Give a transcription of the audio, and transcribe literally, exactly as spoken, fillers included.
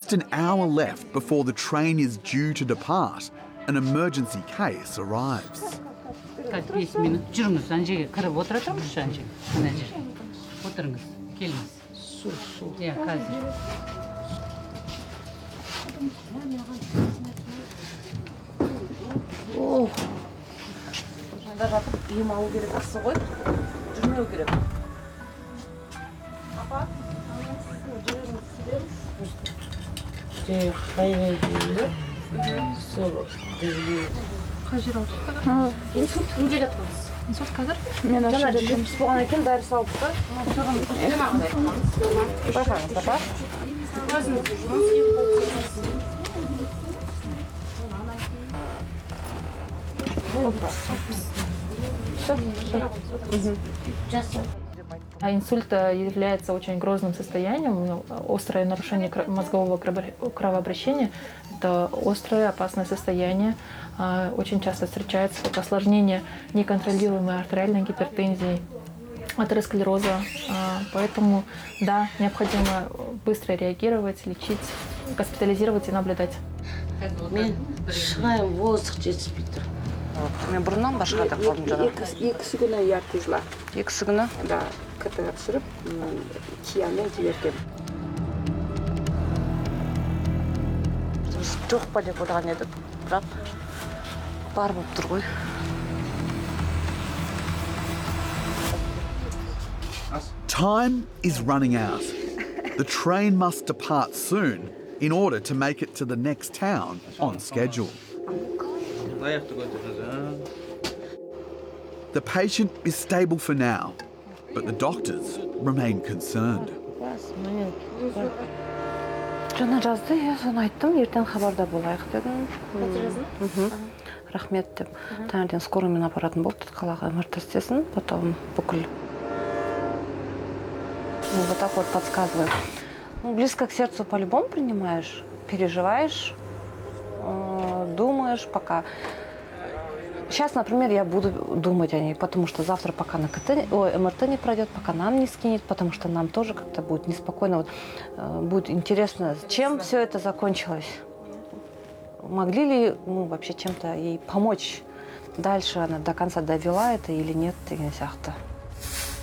just an hour left before the train is due to depart, an emergency case arrives. besh minut жүріңіз, ана жерге кіріп отыра тұрыңызшы, ана жерге, ана жерге. Отырыңыз, келіңіз. Су, су. Иә, қазір. О. Сонда жатып ем алу керек кісі ғой. Жүрмеу керек. Апа, Де, қайға дейін. Сол, қай жер ауырды? инсульт неде жатқансыз? Инсульт қазір? Мен жаңа жұмыс болған екен, дәрі салып та. Байқаңыз, апа. А инсульт является очень грозным состоянием, острое нарушение мозгового кровообращения. Это острое опасное состояние. Очень часто встречается как осложнение неконтролируемой артериальной гипертензии, атеросклероза. Поэтому, да, необходимо быстро реагировать, лечить, госпитализировать и наблюдать. Мен шығайын, воздух жетіспей тұр. Мен бұрыннан башқа да қалдым жаңа. Екісі күні ертізла. Екісі күні? Да, кітігі түсіріп, киямен жіберген. Біз жоқ па деп ойлаған едік, бірақ бар болып тұр ғой. Time is running out. The train must depart soon in order to make it to the next town on schedule. The patient is stable for now, but the doctors remain concerned. Жаңа жазды, я соны айттым, ертең хабарда болайық дедім. Рахмет деп. Таңертең скорыймен апаратын болды, қалаға МРТ істесін, потом бүкіл. Вот так вот подсказываю. Ну, близко к сердцу по-любому принимаешь, переживаешь, думаешь пока. Сейчас, например, я буду думать о ней, потому что завтра пока на КТ, ой, МРТ не пройдет, пока нам не скинет, потому что нам тоже как-то будет неспокойно. Вот, э, будет интересно, чем все это закончилось. Могли ли ну, вообще чем-то ей помочь? Дальше она до конца довела это или нет, и не